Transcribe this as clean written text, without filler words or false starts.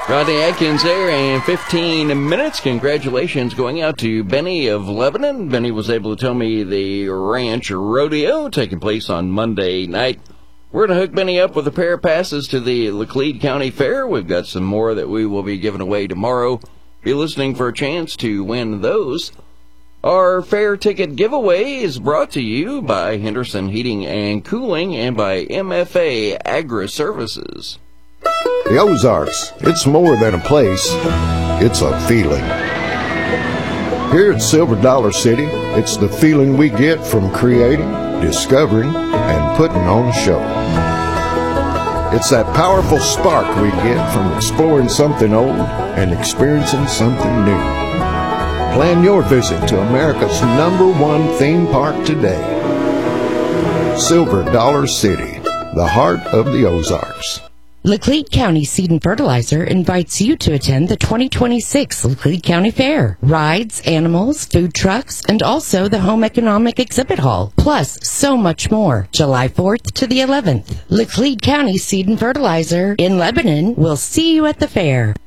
Rodney Atkins there, and 15 minutes. Congratulations going out to Benny of Lebanon. Benny was able to tell me the ranch rodeo taking place on Monday night. We're going to hook Benny up with a pair of passes to the Laclede County Fair. We've got some more that we will be giving away tomorrow. Be listening for a chance to win those. Our fair ticket giveaway is brought to you by Henderson Heating and Cooling and by MFA Agri-Services. The Ozarks, it's more than a place, it's a feeling. Here at Silver Dollar City, it's the feeling we get from creating, discovering, and putting on a show. It's that powerful spark we get from exploring something old and experiencing something new. Plan your visit to America's #1 theme park today. Silver Dollar City, the heart of the Ozarks. Laclede County Seed and Fertilizer invites you to attend the 2026 Laclede County Fair. Rides, animals, food trucks, and also the Home Economic Exhibit Hall. Plus, so much more. July 4th to the 11th. Laclede County Seed and Fertilizer in Lebanon will see you at the fair.